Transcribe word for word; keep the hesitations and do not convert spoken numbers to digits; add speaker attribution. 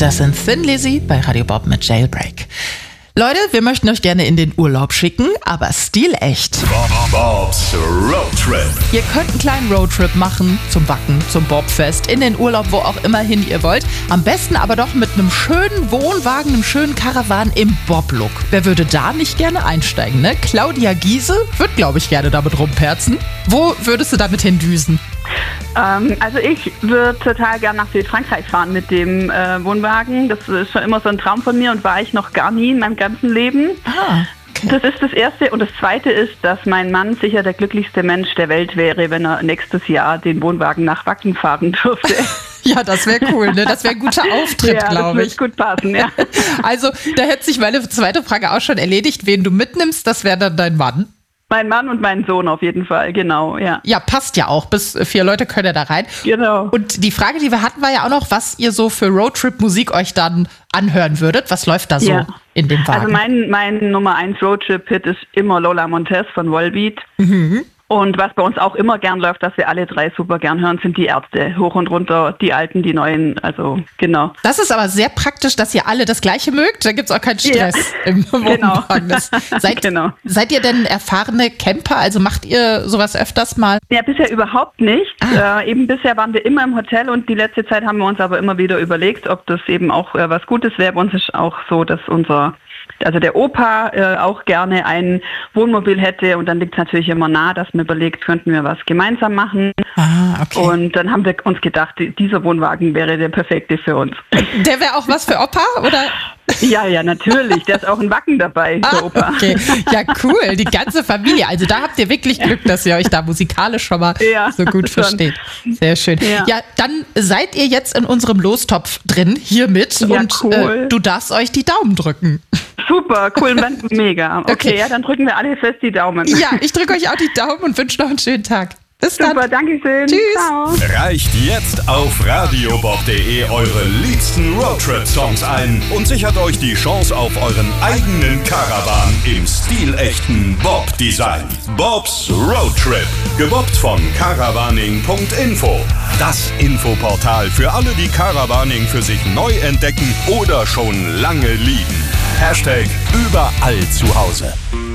Speaker 1: Das sind Thin Lizzy bei Radio Bob mit Jailbreak. Leute, wir möchten euch gerne in den Urlaub schicken, aber stilecht.
Speaker 2: Bobs Roadtrip.
Speaker 1: Ihr könnt einen kleinen Roadtrip machen zum Wacken, zum Bobfest, in den Urlaub, wo auch immer hin ihr wollt. Am besten aber doch mit einem schönen Wohnwagen, einem schönen Caravan im Bob-Look. Wer würde da nicht gerne einsteigen, ne? Claudia Giese wird, glaube ich, gerne damit rumperzen. Wo würdest du damit hindüsen?
Speaker 3: Ähm, also ich würde total gern nach Südfrankreich fahren mit dem äh, Wohnwagen. Das ist schon immer so ein Traum von mir und war ich noch gar nie in meinem ganzen Leben.
Speaker 1: Ah, okay.
Speaker 3: Das ist das Erste. Und das Zweite ist, dass mein Mann sicher der glücklichste Mensch der Welt wäre, wenn er nächstes Jahr den Wohnwagen nach Wacken fahren dürfte.
Speaker 1: Ja, das wäre cool, ne? Das wäre ein guter Auftritt,
Speaker 3: ja,
Speaker 1: glaube ich.
Speaker 3: Das würde gut passen, ja.
Speaker 1: Also, da hätte sich meine zweite Frage auch schon erledigt. Wen du mitnimmst, das wäre dann dein Mann.
Speaker 3: Mein Mann und mein Sohn auf jeden Fall, genau, ja.
Speaker 1: Ja, passt ja auch. Bis vier Leute können ja da rein.
Speaker 3: Genau.
Speaker 1: Und die Frage, die wir hatten, war ja auch noch, was ihr so für Roadtrip-Musik euch dann anhören würdet. Was läuft da so
Speaker 3: ja.
Speaker 1: in dem Wagen?
Speaker 3: Also mein, mein Nummer eins Roadtrip-Hit ist immer Lola Montez von Volbeat. Mhm. Und was bei uns auch immer gern läuft, was wir alle drei super gern hören, sind die Ärzte. Hoch und runter, die alten, die neuen, also genau.
Speaker 1: Das ist aber sehr praktisch, dass ihr alle das Gleiche mögt. Da gibt es auch keinen Stress ja. im Wohnwagen.
Speaker 3: Genau.
Speaker 1: Seid,
Speaker 3: genau.
Speaker 1: seid ihr denn erfahrene Camper? Also macht ihr sowas öfters mal?
Speaker 3: Ja, bisher überhaupt nicht. Ah. Äh, eben bisher waren wir immer im Hotel und die letzte Zeit haben wir uns aber immer wieder überlegt, ob das eben auch äh, was Gutes wäre. Bei uns ist auch so, dass unser Also der Opa äh, auch gerne ein Wohnmobil hätte und dann liegt es natürlich immer nah, dass man überlegt, könnten wir was gemeinsam machen.
Speaker 1: Ah, okay.
Speaker 3: Und dann haben wir uns gedacht, dieser Wohnwagen wäre der perfekte für uns.
Speaker 1: Der wäre auch was für Opa, oder?
Speaker 3: Ja, ja, natürlich. Der ist auch ein Wacken dabei, der
Speaker 1: ah,
Speaker 3: Opa.
Speaker 1: Okay, ja cool, die ganze Familie. Also da habt ihr wirklich Glück, dass ihr euch da musikalisch schon mal ja, so gut schon. versteht. Sehr schön. Ja. ja, dann seid ihr jetzt in unserem Lostopf drin, hiermit. Ja, und
Speaker 3: cool.
Speaker 1: äh, du darfst euch die Daumen drücken.
Speaker 3: Super, cool, mega. Okay, okay, ja, dann drücken wir alle fest die Daumen.
Speaker 1: Ja, ich drücke euch auch die Daumen und wünsche noch einen schönen Tag. Bis dann.
Speaker 3: Super, danke schön.
Speaker 1: Tschüss.
Speaker 3: Ciao.
Speaker 2: Reicht jetzt auf radiobob punkt de eure liebsten Roadtrip-Songs ein und sichert euch die Chance auf euren eigenen Caravan im stilechten Bob-Design. Bobs Roadtrip, gebobbt von caravaning punkt info. Das Infoportal für alle, die Caravaning für sich neu entdecken oder schon lange lieben. Hashtag überall zu Hause.